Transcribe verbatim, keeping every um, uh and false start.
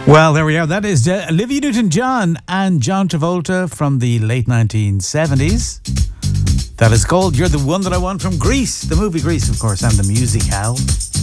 Well, there we are. That is uh, Olivia Newton-John and John Travolta from the late nineteen seventies. That is called You're the One That I Want from Grease, the movie Grease, of course, and the musicale.